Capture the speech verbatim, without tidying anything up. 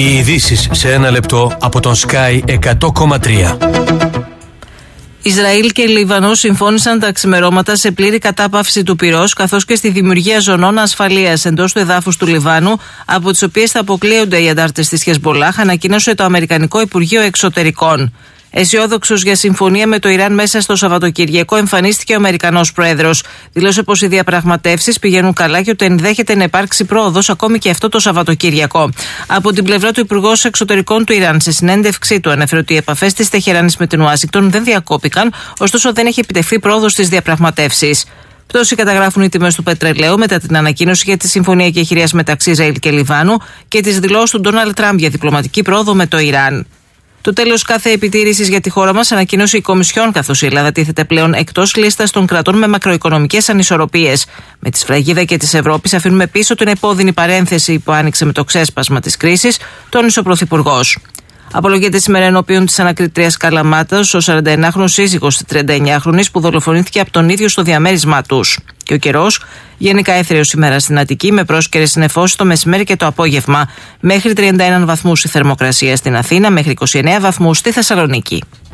Οι ειδήσεις σε ένα λεπτό από τον Sky εκατό κόμμα τρία. Ισραήλ και Λίβανο συμφώνησαν τα ξημερώματα σε πλήρη κατάπαυση του πυρός, καθώς και στη δημιουργία ζωνών ασφαλείας εντός του εδάφους του Λιβάνου, από τις οποίες θα αποκλείονται οι αντάρτες της Χεσμολάχ, ανακοίνωσε το Αμερικανικό Υπουργείο Εξωτερικών. Αισιόδοξος για συμφωνία με το Ιράν μέσα στο Σαββατοκύριακο, εμφανίστηκε ο Αμερικανός Πρόεδρος. Δήλωσε πως οι διαπραγματεύσεις πηγαίνουν καλά και ότι ενδέχεται να υπάρξει πρόοδος ακόμη και αυτό το Σαββατοκύριακο. Από την πλευρά του, Υπουργός Εξωτερικών του Ιράν, σε συνέντευξή του, ανέφερε ότι οι επαφές της Τεχεράνης με την Ουάσιγκτον δεν διακόπηκαν, ωστόσο δεν έχει επιτευχθεί πρόοδος στις διαπραγματεύσεις. Πτώση καταγράφουν οι τιμές του πετρελαίου μετά την ανακοίνωση για τη συμφωνία κεχηρίας μεταξύ Ισραήλ και Λιβάνου και τις δηλώσεις του Ντόναλντ Τραμπ για διπλωματική πρόοδο με το Ιράν. Το τέλος κάθε επιτήρησης για τη χώρα μας ανακοίνωσε η Κομισιόν, καθώς η Ελλάδα τίθεται πλέον εκτός λίστας των κρατών με μακροοικονομικές ανισορροπίες. Με τη σφραγίδα και της Ευρώπης αφήνουμε πίσω την επώδυνη παρένθεση που άνοιξε με το ξέσπασμα της κρίσης, τόνισε ο Πρωθυπουργός. Απολογείται σήμερα ενώπιον της ανακριτρίας Καλαμάτας ο σαρανταενάχρονος σύζυγος της τριανταεννιάχρονης που δολοφονήθηκε από τον ίδιο στο διαμέρισμά τους. Και ο καιρός, γενικά έθριος σήμερα στην Αττική, με πρόσκαιρες συννεφώσεις το μεσημέρι και το απόγευμα. Μέχρι τριάντα ένα βαθμούς η θερμοκρασία στην Αθήνα, μέχρι είκοσι εννέα βαθμούς στη Θεσσαλονίκη.